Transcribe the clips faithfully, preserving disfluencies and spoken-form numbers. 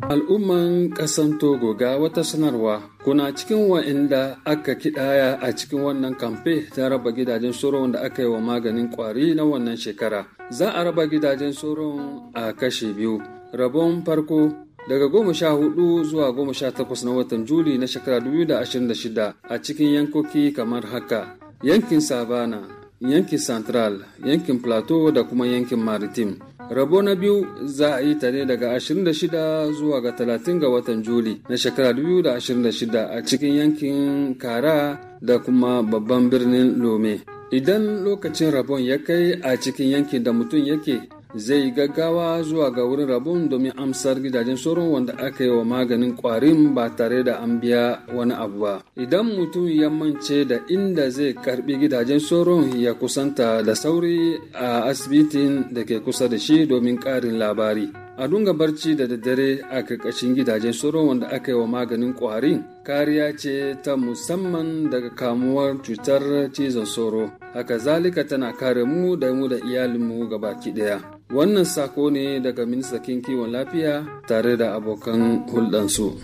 Al'umman ƙasan Togo ga wata sanarwa kuna cikin wa'inda aka kidaya a cikin wannan kamfe ta raba gidajen soron da aka yi wa maganin kwari na wannan shekara. Za a raba gidajen soron a kashe biyu. Rabon farko daga goma sha hudu zuwa goma sha takwas na watan Juli na shekara dubu da ashirin da shida a cikin yankoki kamar haka: yankin Savana, yankin Central, yankin Plateau da kuma yankin Maritime. Rabo na biyu za a yi ta ne daga ashirin da shida zuwa ga talatin ga watan Juli na shekara dubu da ashirin da shida a cikin yankin Kara da kuma babban birnin Lome. Idan lokacin rabon ya kai a cikin yankin da mutum yake, zai gaggawa zuwa ga wurin rabon domin amsar gidajen sauron wanda aka yi wa maganin kwarin ba tare da an biya wani abu ba. Idan mutum ya mance da inda zai karbi gidajen sauron, ya kusanta da sauri a asibitin da ke kusa da shi domin karin labari. A dunga barci da daddare a karkashin gidajen sauron wanda aka yi wa maganin kwarin kariya ce ta musamman daga kamuwar cutar cizon sauro. Haka zalika tana kare mu da mu da iyalinmu gabaki daya. Wannan sako ne daga ministan kiwon lafiya tare da abokan hulɗansu.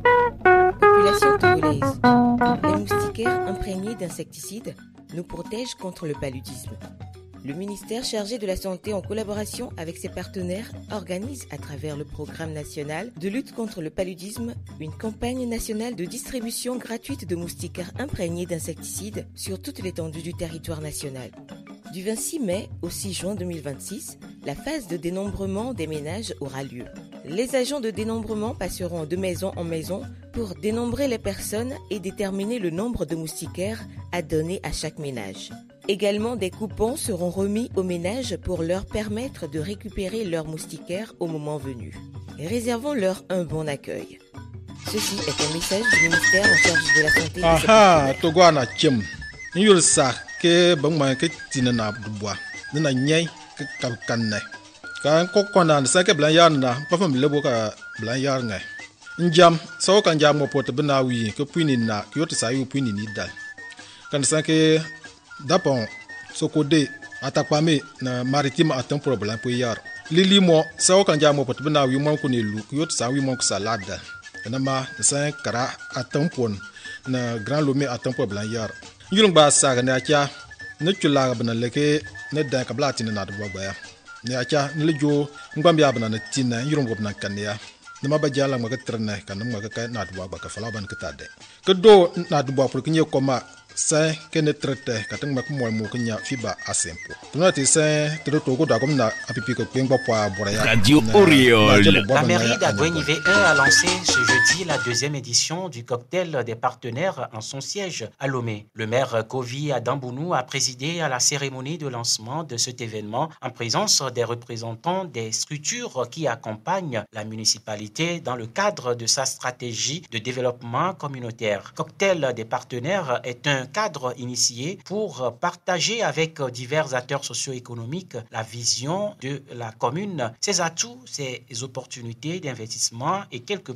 Population togolaise. Les moustiquaires imprégnés d'insecticides nous protègent contre le paludisme. Le ministère chargé de la Santé, en collaboration avec ses partenaires, organise à travers le programme national de lutte contre le paludisme une campagne nationale de distribution gratuite de moustiquaires imprégnés d'insecticides sur toute l'étendue du territoire national. Du vingt-six mai au six juin deux mille vingt-six, la phase de dénombrement des ménages aura lieu. Les agents de dénombrement passeront de maison en maison pour dénombrer les personnes et déterminer le nombre de moustiquaires à donner à chaque ménage. Également, des coupons seront remis aux ménages pour leur permettre de récupérer leurs moustiquaires au moment venu. Réservons-leur un bon accueil. Ceci est un message du ministère en charge de la santé. Aha, Togwana Chim. Nyul sa ke bangma ke tinana dubwa. Nina nyai ke kanne. Kan ko kona sa ke blan yarna, pa fam lebo ka blan yarnga. Njam, so kan jam mo pot bina wi ke puini na kyoto sa yu puini ni dal. Kan sa ke dapon sokode atakpame na Maritime a un problème pour yar. Lili mo sa kan jam mo pot bina wi mo ko ne lu kyoto sa wi mo ko salada. Na ma sa kara a tampon na Grand Lomé a un problème yar. Yulung ba sa ga na kya ne chula bana leke ne dan ka blati na do gba ne acha ne jo ngam ya bana na tina yulung go bana kan ya ne ma ba jala ma ka trna kan ma ka na do gba ka fala ban ka tade ke do na do pour que nye koma sa ke ne traite ka tang ma ko mo mo nya fiba asempo tuna ti sa to to go da kom na apipi ko pengba poa boraya Radio Oriol. La mairie d'Aguenivé un a lancé ce jeudi la deuxième édition du cocktail des partenaires en son siège à Lomé. Le maire Kovi Adambounou a présidé à la cérémonie de lancement de cet événement en présence des représentants des structures qui accompagnent la municipalité dans le cadre de sa stratégie de développement communautaire. Cocktail des partenaires est un cadre initié pour partager avec divers acteurs socio-économiques la vision de la commune, ses atouts, ses opportunités d'investissement et quelques